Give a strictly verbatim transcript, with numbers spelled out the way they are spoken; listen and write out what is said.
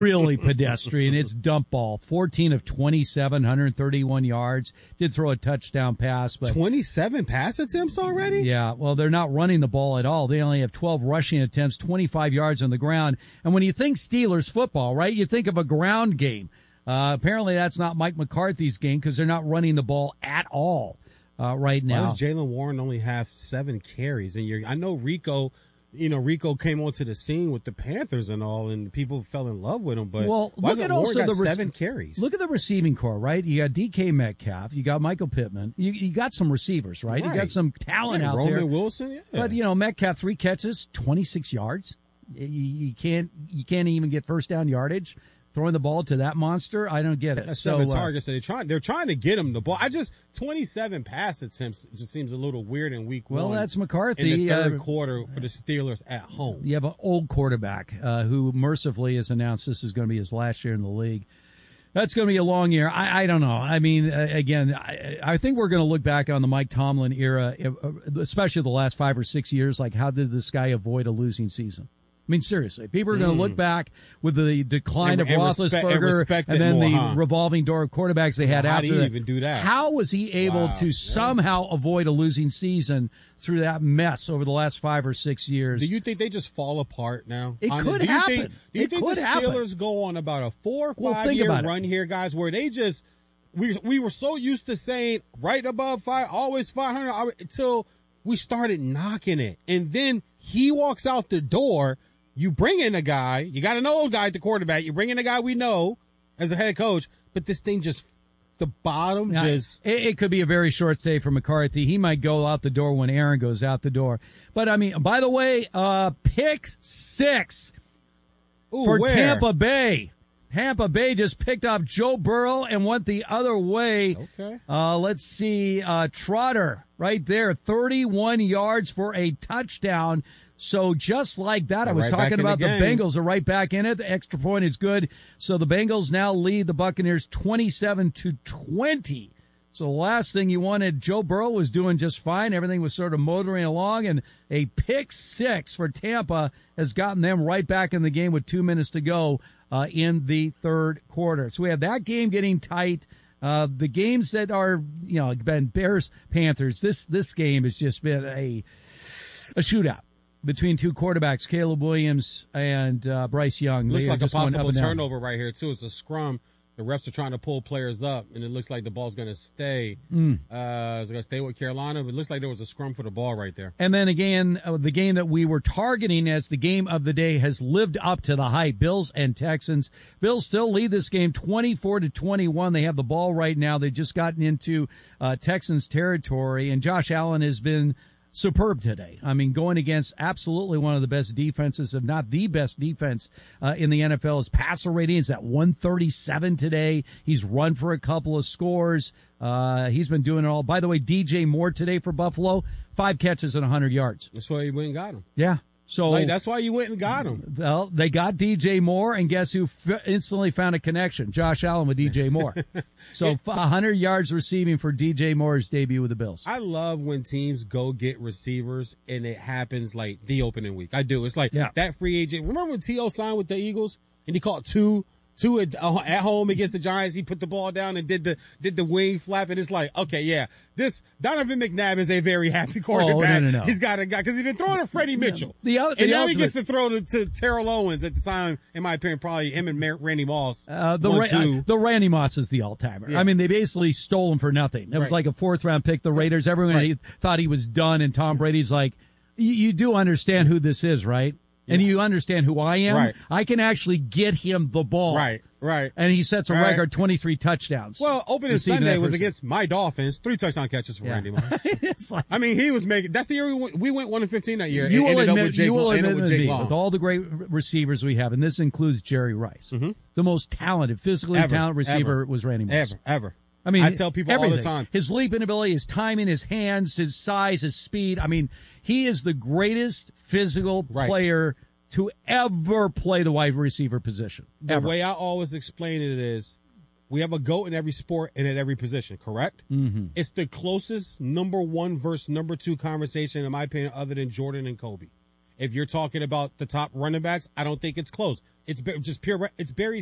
really pedestrian. It's dump ball. fourteen of twenty-seven, one hundred thirty-one yards. Did throw a touchdown pass, but twenty-seven pass attempts already? Yeah, well, they're not running the ball at all. They only have twelve rushing attempts, twenty-five yards on the ground. And when you think Steelers football, right, you think of a ground game. Uh, apparently that's not Mike McCarthy's game because they're not running the ball at all uh, right now. Why does Jaylen Warren only have seven carries? And you're, I know Rico, you know, Rico came onto the scene with the Panthers and all, and people fell in love with him. But well, why look does at Warren also got the re- seven carries? Look at the receiving core, right? You got D K Metcalf, you got Michael Pittman, you, you got some receivers, right? right. You got some talent yeah, out Roman there. Roman Wilson, yeah. But you know, Metcalf three catches, twenty-six yards. You, you can't you can't even get first down yardage. Throwing the ball to that monster, I don't get it. That's so, seven uh, targets. They're trying. They're trying to get him the ball. I just twenty-seven pass attempts just seems a little weird in week well, one. Well, that's McCarthy. In the third uh, quarter for the Steelers at home. You have an old quarterback uh, who mercifully has announced this is going to be his last year in the league. That's going to be a long year. I, I don't know. I mean, uh, again, I, I think we're going to look back on the Mike Tomlin era, especially the last five or six years. Like, how did this guy avoid a losing season? I mean, seriously, people are going to mm. look back with the decline and, of and Roethlisberger respect, and, and then more, the huh? revolving door of quarterbacks they had How after do you that. even do that? How was he able wow. to yeah. somehow avoid a losing season through that mess over the last five or six years? Do you think they just fall apart now? It Honestly, could do you happen. Think, do you it think could the happen. Steelers go on about a four or well, five year run it. here, guys, where they just we we were so used to saying right above five, always five hundred until we started knocking it, and then he walks out the door. You bring in a guy, you got an old guy at the quarterback, you bring in a guy we know as a head coach, but this thing just, the bottom now, just. It, it could be a very short stay for McCarthy. He might go out the door when Aaron goes out the door. But, I mean, by the way, uh, pick six Ooh, for where? Tampa Bay. Tampa Bay just picked up Joe Burrow and went the other way. Okay. Uh, let's see, uh, Trotter right there, thirty-one yards for a touchdown. So just like that, I was right talking about the, the Bengals are right back in it. The extra point is good. So the Bengals now lead the Buccaneers twenty-seven to twenty. So the last thing you wanted, Joe Burrow was doing just fine. Everything was sort of motoring along, and a pick six for Tampa has gotten them right back in the game with two minutes to go uh, in the third quarter. So we have that game getting tight. Uh, the games that are, you know, been Bears, Panthers, this, this game has just been a, a shootout between two quarterbacks, Caleb Williams and uh, Bryce Young. Looks they like a possible turnover turnover right here, too. It's a scrum. The refs are trying to pull players up, and it looks like the ball's going to stay. Mm. Uh, it's going to stay with Carolina, but it looks like there was a scrum for the ball right there. And then again, uh, the game that we were targeting as the game of the day has lived up to the hype. Bills and Texans. Bills still lead this game twenty-four to twenty-one. They have the ball right now. They've just gotten into uh, Texans territory, and Josh Allen has been superb today. I mean, going against absolutely one of the best defenses, if not the best defense uh, in the N F L. His passer rating is at one thirty-seven today. He's run for a couple of scores. Uh, he's been doing it all. By the way, D J Moore today for Buffalo, five catches and one hundred yards. That's why you went and got him. Yeah. So like, that's why you went and got him. Well, they got D J Moore, and guess who f- instantly found a connection? Josh Allen with D J Moore. So one hundred yards receiving for D J Moore's debut with the Bills. I love when teams go get receivers, and it happens like the opening week. I do. It's like yeah. that free agent. Remember when T O signed with the Eagles, and he caught two Two at, uh, at home against the Giants, he put the ball down and did the did the wing flap, and it's like, okay, yeah, this Donovan McNabb is a very happy quarterback. Oh, no, no, no. He's got a guy because he's been throwing to Freddie Mitchell, the other, and the now ultimate, he gets to throw to, to Terrell Owens at the time. In my opinion, probably him and Mar- Randy Moss. Uh, the one, Ra- uh, the Randy Moss is the all timer. Yeah. I mean, they basically stole him for nothing. It was right. like a fourth round pick. The Raiders, everyone right. thought he was done, and Tom Brady's like, you do understand who this is, right? Yeah. And you understand who I am. Right. I can actually get him the ball. Right. Right. And he sets a right. record twenty-three touchdowns. Well, opening Sunday was against my Dolphins. Three touchdown catches for yeah. Randy Moss. It's like, I mean, he was making, that's the year we went, we went one and fifteen that year. You will ended admit, up with Jake, you will admit with, with, Jake me, Long. with all the great receivers we have, and this includes Jerry Rice. Mm-hmm. The most talented, physically ever, talented receiver ever, was Randy Moss. Ever, ever. I mean, I tell people everything. all the time. His leaping ability, his timing, his hands, his size, his speed. I mean, he is the greatest physical right. player to ever play the wide receiver position. The ever. way I always explain it is, we have a GOAT in every sport and at every position, correct? Mm-hmm. It's the closest number one versus number two conversation, in my opinion, other than Jordan and Kobe. If you're talking about the top running backs, I don't think it's close. It's just pure. It's Barry